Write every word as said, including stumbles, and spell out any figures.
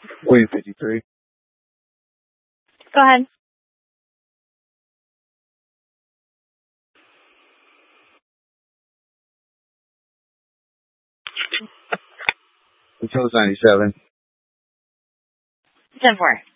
William fifty-three. Go ahead. Until ninety-seven. ten four.